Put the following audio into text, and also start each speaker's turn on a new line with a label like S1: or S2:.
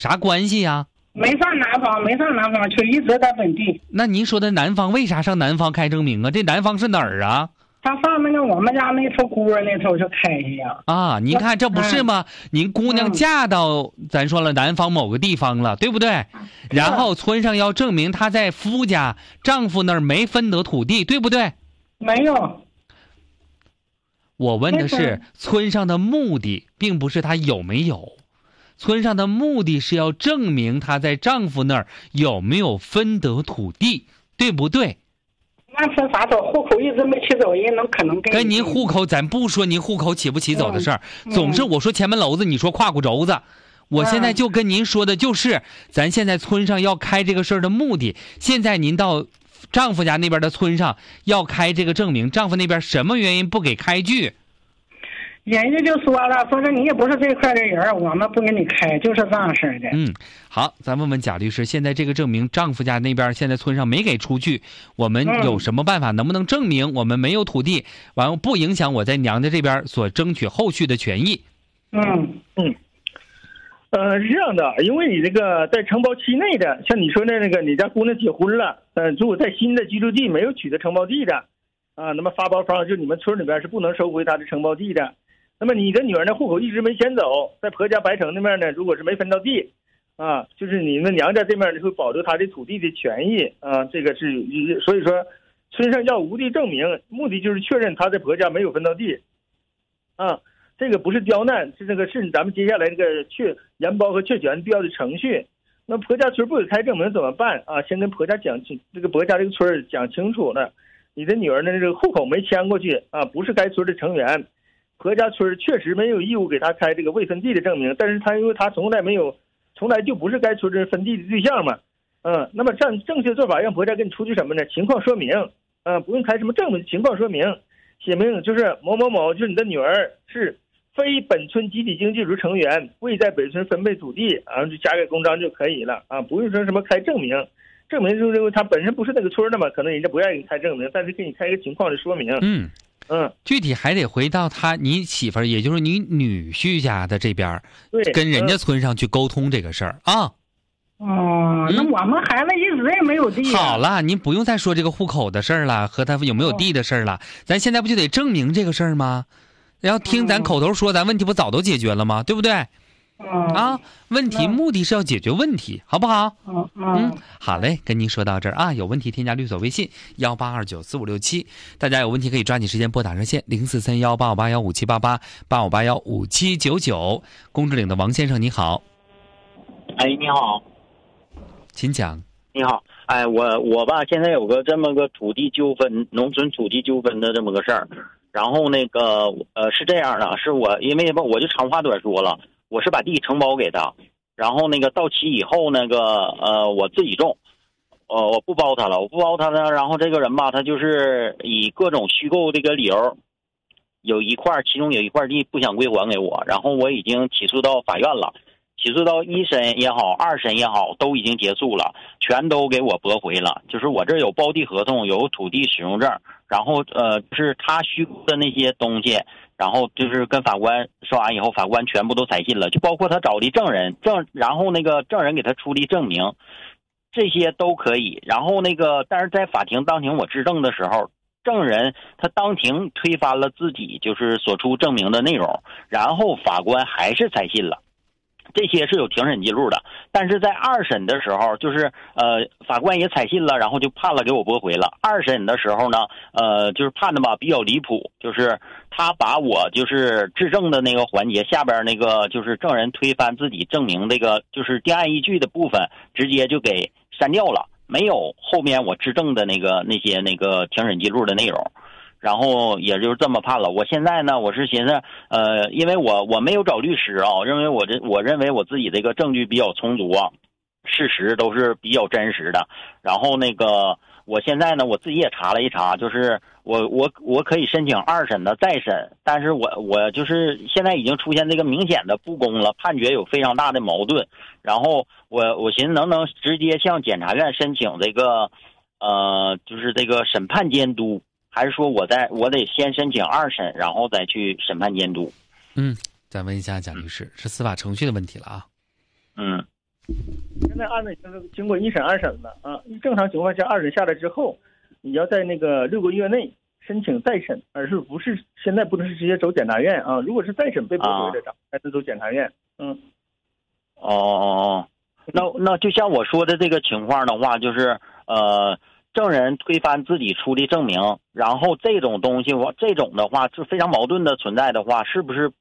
S1: 啥关系呀？
S2: 没上南方，就一直在本地。
S1: 那您说的南方为啥上南方开证明啊？这南方是哪儿啊？
S2: 他上那个我们家那头孤儿那头就开去呀。
S1: 啊，您看这不是吗？您姑娘嫁到咱说了南方某个地方了，对不对？然后村上要证明她在夫家丈夫那儿没分得土地，对不对？
S2: 没有。
S1: 我问的是村上的目的，并不是她有没有。村上的目的是要证明她在丈夫那儿有没有分得土地，对不对？
S2: 那分啥走？户口一直没起走，人能可能
S1: 跟您户口，咱不说您户口起不起走的事儿，总是我说前门楼子，你说胯骨轴子。我现在就跟您说的就是，咱现在村上要开这个事儿的目的。现在您到丈夫家那边的村上要开这个证明，丈夫那边什么原因不给开具？
S2: 人家就说了，说是你也不是这块的人，我们不给你开，就是这样式的。
S1: 好，咱问问贾律师，现在这个证明丈夫家那边现在村上没给出具，我们有什么办法？能不能证明我们没有土地，完了不影响我在娘家这边所争取后续的权益？
S3: 是这样的，因为你这个在承包期内的，像你说的那个，你家姑娘结婚了，如果在新的居住地没有取得承包地的，那么发包方就你们村里边是不能收回她的承包地的。那么你的女儿呢，户口一直没迁走，在婆家白城那边呢，如果是没分到地，就是你们娘家这边会保留她的土地的权益这个是，所以说村上要无地证明，目的就是确认她在婆家没有分到地，这个不是刁难，是咱们接下来这个延包和确权必要的程序。那婆家村不给开证明怎么办啊？先跟婆家讲清，这个婆家这个村讲清楚了，你的女儿呢这个户口没迁过去不是该村的成员。婆家村确实没有义务给他开这个未分地的证明，但是因为他从来就不是该村的分地的对象嘛，那么正确做法让婆家给你出具什么呢？情况说明，不用开什么证明，情况说明，写明就是某某某，就是你的女儿是非本村集体经济组成员，未在本村分配土地，就加盖公章就可以了不用说什么开证明，证明就是因为他本身不是那个村的嘛，可能人家不愿意开证明，但是给你开一个情况的说明。
S1: 具体还得回到你媳妇儿，也就是你女婿家的这边，
S3: 对，
S1: 跟人家村上去沟通这个事儿啊。
S2: 那我们孩子一直也没有地。
S1: 好了，您不用再说这个户口的事儿了，和他有没有地的事儿了，咱现在不就得证明这个事儿吗？然后听咱口头说，咱问题不早都解决了吗？对不对？问题目的是要解决问题，好不好？好嘞，跟您说到这儿有问题添加律所微信182945667，大家有问题可以抓紧时间拨打热线04318581578885815799。公主岭的王先生你好。
S4: 你好，
S1: 请讲。
S4: 你好，我吧现在有个这么个土地纠纷，农村土地纠纷的这么个事儿，然后那个是这样的，是我因为我就长话短说了。我是把地承包给他，然后那个到期以后那个我自己种，我不包他了，呢。然后这个人吧，他就是以各种虚构这个理由，其中有一块地不想归还给我，然后我已经起诉到法院了，起诉到一审也好，二审也好，都已经结束了，全都给我驳回了。就是我这有包地合同，有土地使用证，然后就是他虚构的那些东西。然后就是跟法官说完以后，法官全部都采信了，就包括他找的证人，然后那个证人给他出的证明，这些都可以。然后但是在法庭当庭我质证的时候，证人他当庭推翻了自己就是所出证明的内容，然后法官还是采信了。这些是有庭审记录的，但是在二审的时候，就是法官也采信了，然后就判了，给我驳回了。二审的时候呢，就是判的吧比较离谱，就是他把我就是质证的那个环节下边那个就是证人推翻自己证明这个就是定案依据的部分，直接就给删掉了，没有后面我质证的那些庭审记录的内容。然后也就是这么判了。我现在呢，我是寻思，因为我没有找律师我认为我自己这个证据比较充足事实都是比较真实的。然后我现在呢，我自己也查了一查，就是我可以申请二审的再审，但是我就是现在已经出现这个明显的不公了，判决有非常大的矛盾。然后我寻思能不能直接向检察院申请这个就是这个审判监督。还是说我得先申请二审，然后再去审判监督？
S1: 再问一下贾律师，是司法程序的问题了
S3: 在案子已经经过1审、2审了啊。正常情况下，2审下来之后，你要在那个6个月内申请再审，而是不是现在不能是直接走检察院啊？如果是再审被驳回的，还是走检察院。
S4: 那就像我说的这个情况的话，就是证人推翻自己出的证明，然后这种东西，这种的话是非常矛盾的存在的话，是不是